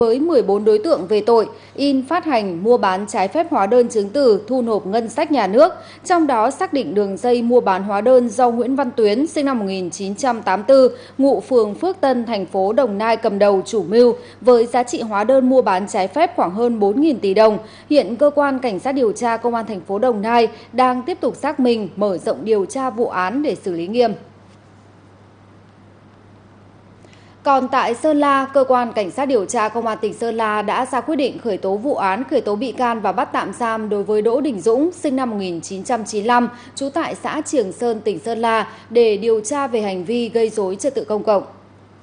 với 14 đối tượng về tội in phát hành mua bán trái phép hóa đơn chứng từ thu nộp ngân sách nhà nước, trong đó xác định đường dây mua bán hóa đơn do Nguyễn Văn Tuyến sinh năm 1984, ngụ phường Phước Tân, thành phố Đồng Nai cầm đầu chủ mưu, với giá trị hóa đơn mua bán trái phép khoảng hơn 4.000 tỷ đồng. Hiện cơ quan cảnh sát điều tra công an thành phố Đồng Nai đang tiếp tục xác minh, mở rộng điều tra vụ án để xử lý nghiêm. Còn tại Sơn La, cơ quan cảnh sát điều tra công an tỉnh Sơn La đã ra quyết định khởi tố vụ án, khởi tố bị can và bắt tạm giam đối với Đỗ Đình Dũng, sinh năm 1995, trú tại xã Triềng Sơn, tỉnh Sơn La, để điều tra về hành vi gây rối trật tự công cộng.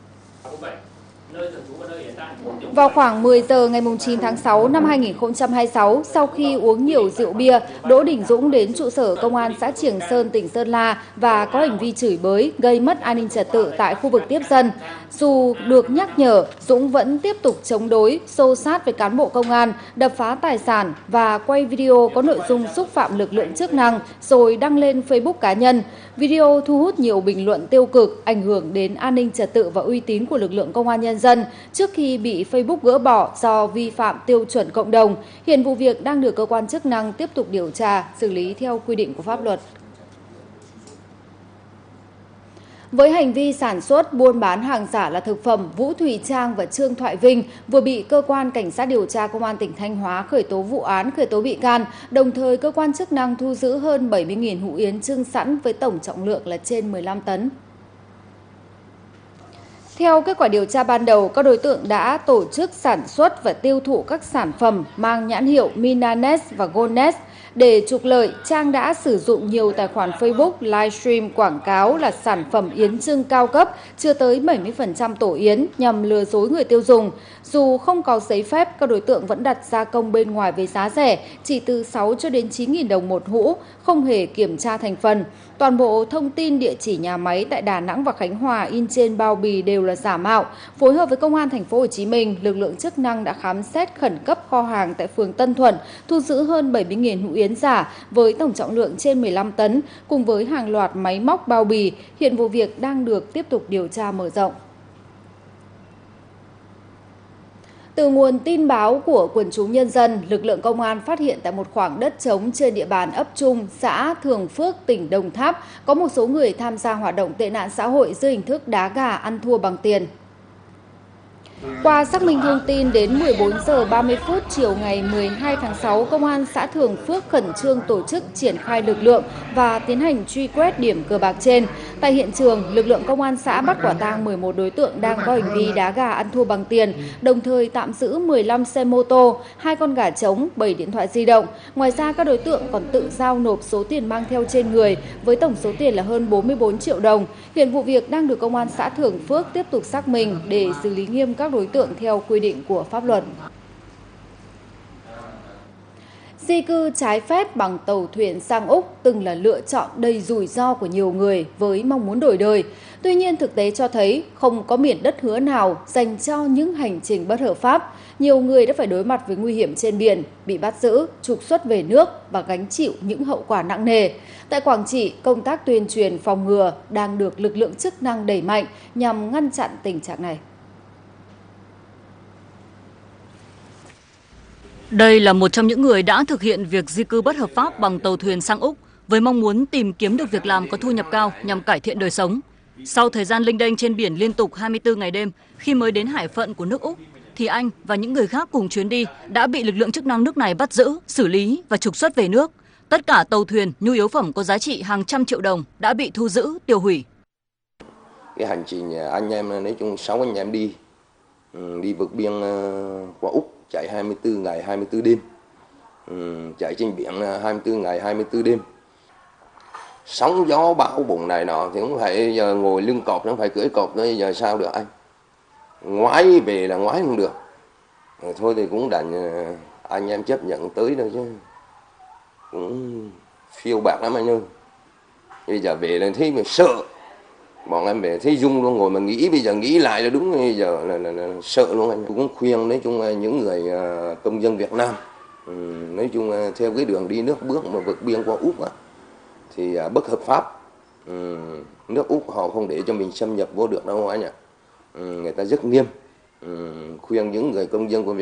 Vào khoảng 10 giờ ngày 9 tháng 6 năm 2026, sau khi uống nhiều rượu bia, Đỗ Đình Dũng đến trụ sở công an xã Triềng Sơn, tỉnh Sơn La và có hành vi chửi bới, gây mất an ninh trật tự tại khu vực tiếp dân. Dù được nhắc nhở, Dũng vẫn tiếp tục chống đối, xô xát với cán bộ công an, đập phá tài sản và quay video có nội dung xúc phạm lực lượng chức năng rồi đăng lên Facebook cá nhân. Video thu hút nhiều bình luận tiêu cực, ảnh hưởng đến an ninh trật tự và uy tín của lực lượng công an nhân dân trước khi bị Facebook gỡ bỏ do vi phạm tiêu chuẩn cộng đồng. Hiện vụ việc đang được cơ quan chức năng tiếp tục điều tra, xử lý theo quy định của pháp luật. Với hành vi sản xuất, buôn bán hàng giả là thực phẩm, Vũ Thùy Trang và Trương Thoại Vinh vừa bị cơ quan cảnh sát điều tra công an tỉnh Thanh Hóa khởi tố vụ án, khởi tố bị can, đồng thời cơ quan chức năng thu giữ hơn 70.000 hũ yến chưng sẵn với tổng trọng lượng là trên 15 tấn. Theo kết quả điều tra ban đầu, các đối tượng đã tổ chức sản xuất và tiêu thụ các sản phẩm mang nhãn hiệu Minanes và Goldness. Để trục lợi, Trang đã sử dụng nhiều tài khoản Facebook livestream quảng cáo là sản phẩm yến chưng cao cấp chưa tới 70% tổ yến nhằm lừa dối người tiêu dùng. Dù không có giấy phép, các đối tượng vẫn đặt gia công bên ngoài với giá rẻ, chỉ từ 6 cho đến 9.000 đồng một hũ, không hề kiểm tra thành phần. Toàn bộ thông tin địa chỉ nhà máy tại Đà Nẵng và Khánh Hòa in trên bao bì đều là giả mạo. Phối hợp với Công an thành phố Hồ Chí Minh, lực lượng chức năng đã khám xét khẩn cấp kho hàng tại phường Tân Thuận, thu giữ hơn 70.000 hũ yến giả với tổng trọng lượng trên 15 tấn, cùng với hàng loạt máy móc bao bì. Hiện vụ việc đang được tiếp tục điều tra mở rộng. Từ nguồn tin báo của quần chúng nhân dân, lực lượng công an phát hiện tại một khoảng đất trống trên địa bàn ấp Trung, xã Thường Phước, tỉnh Đồng Tháp, có một số người tham gia hoạt động tệ nạn xã hội dưới hình thức đá gà ăn thua bằng tiền. Qua xác minh thông tin, đến 14 giờ 30 phút chiều ngày 12 tháng 6, Công an xã Thường Phước khẩn trương tổ chức triển khai lực lượng và tiến hành truy quét điểm cờ bạc trên. Tại hiện trường, lực lượng công an xã bắt quả tang 11 đối tượng đang có hành vi đá gà ăn thua bằng tiền, đồng thời tạm giữ 15 xe mô tô, 2 con gà trống, 7 điện thoại di động. Ngoài ra, các đối tượng còn tự giao nộp số tiền mang theo trên người với tổng số tiền là hơn 44 triệu đồng. Hiện vụ việc đang được Công an xã Thường Phước tiếp tục xác minh để xử lý nghiêm các đối tượng theo quy định của pháp luật. Di cư trái phép bằng tàu thuyền sang Úc từng là lựa chọn đầy rủi ro của nhiều người với mong muốn đổi đời. Tuy nhiên, thực tế cho thấy không có miền đất hứa nào dành cho những hành trình bất hợp pháp. Nhiều người đã phải đối mặt với nguy hiểm trên biển, bị bắt giữ, trục xuất về nước và gánh chịu những hậu quả nặng nề. Tại Quảng Trị, công tác tuyên truyền phòng ngừa đang được lực lượng chức năng đẩy mạnh nhằm ngăn chặn tình trạng này. Đây là một trong những người đã thực hiện việc di cư bất hợp pháp bằng tàu thuyền sang Úc với mong muốn tìm kiếm được việc làm có thu nhập cao nhằm cải thiện đời sống. Sau thời gian lênh đênh trên biển liên tục 24 ngày đêm, khi mới đến hải phận của nước Úc, thì anh và những người khác cùng chuyến đi đã bị lực lượng chức năng nước này bắt giữ, xử lý và trục xuất về nước. Tất cả tàu thuyền, nhu yếu phẩm có giá trị hàng trăm triệu đồng đã bị thu giữ, tiêu hủy. Cái hành trình anh em nói chung 6 anh em đi vượt biên qua Úc, chạy 24 ngày 24 đêm, chạy trên biển 24 ngày 24 đêm. Sóng gió bão bùng này nọ thì cũng phải giờ ngồi lưng cọp, nó phải cưỡi cọp nữa, giờ sao được anh. Ngoái về là ngoái không được. Thôi thì cũng đành anh em chấp nhận tới thôi chứ. Cũng phiêu bạc lắm anh ơi. Bây giờ về là thấy mà sợ. Bọn em về thấy rung luôn, ngồi mà nghĩ, bây giờ nghĩ lại là đúng, bây giờ là sợ luôn anh. Cũng khuyên nói chung những người công dân Việt Nam, nói chung theo cái đường đi nước bước mà vượt biên qua Úc á, thì bất hợp pháp, nước Úc họ không để cho mình xâm nhập vô được đâu anh ạ. Người ta rất nghiêm, khuyên những người công dân của